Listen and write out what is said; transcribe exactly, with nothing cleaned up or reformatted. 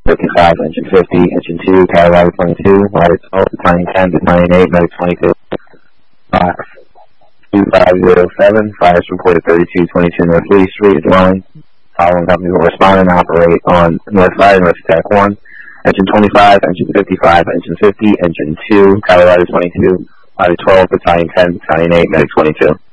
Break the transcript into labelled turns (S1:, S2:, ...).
S1: fifty-five, engine fifty, engine two, Colorado twenty-two, ladder twelve, battalion ten, battalion eight, medic twenty-two. Fox two five zero seven, fires reported thirty-two twenty-two North Lee Street, dwelling. Following companies will respond and operate on North Fire, North Attack one, engine twenty-five, engine fifty-five, engine fifty, engine two, Colorado twenty-two, ladder twelve, battalion ten, battalion eight, medic twenty-two.